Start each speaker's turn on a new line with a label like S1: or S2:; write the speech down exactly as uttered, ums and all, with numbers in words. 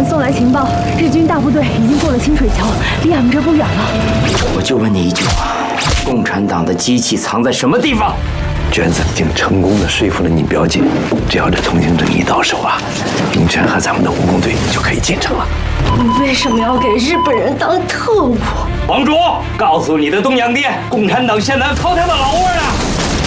S1: 送来情报，日军大部队已经过了清水桥，离俺们这不远了。
S2: 我就问你一句话：共产党的机器藏在什么地方？
S3: 娟子已经成功的说服了你表姐，只要这通行证一到手啊，明泉和咱们的武工队就可以进城了。
S1: 你为什么要给日本人当特务？
S2: 王卓，告诉你的东洋爹，共产党现在掏他的老窝了。